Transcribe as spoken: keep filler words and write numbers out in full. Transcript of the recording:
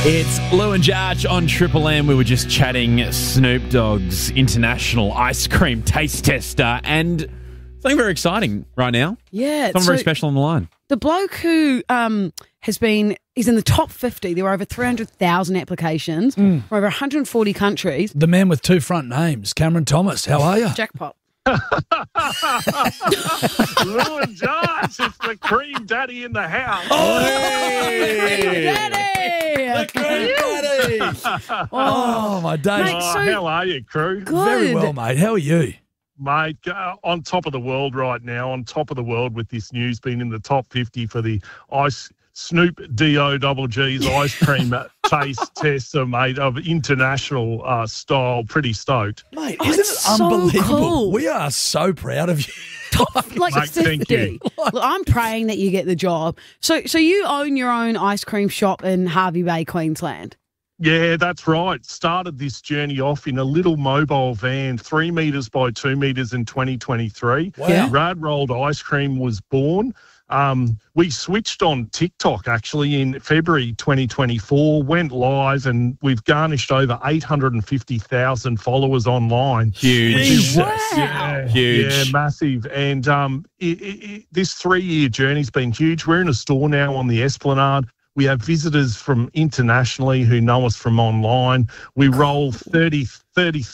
It's Lou and Jarch on Triple M. We were just chatting Snoop Dogg's International Ice Cream Taste Tester, and something very exciting right now. Yeah. Something so very special on the line. The bloke who um, has been, he's in the top fifty. There were over three hundred thousand applications from over one hundred forty countries. The man with two front names, Cameron Thomas. How are you? Jackpot. Lou and Jarch, it's the cream daddy in the house. Hey, Daddy! Cream Daddy! Oh, my days. Mate, Oh, so how are you, crew? good. Very well, mate. How are you? Mate, uh, on top of the world right now, on top of the world with this news, being in the top fifty for the ice Snoop D O double G's ice cream taste tester, mate, of international uh, style. Pretty stoked. Mate, Oh, isn't it it's so unbelievable? cool. We are so proud of you. Like Mate, thank fifty. Look, I'm praying that you get the job. So, so you own your own ice cream shop in Hervey Bay, Queensland. Yeah, that's right. Started this journey off in a little mobile van, three metres by two metres in twenty twenty-three. Wow. Rad Rolled Ice Cream was born. Um, we switched on TikTok actually in February twenty twenty-four, went live, and we've garnished over eight hundred fifty thousand followers online. Huge. Wow. Yeah, Huge. yeah, massive. And um, it, it, it, this three-year journey's been huge. We're in a store now on the Esplanade. We have visitors from internationally who know us from online. We roll thirty, thirty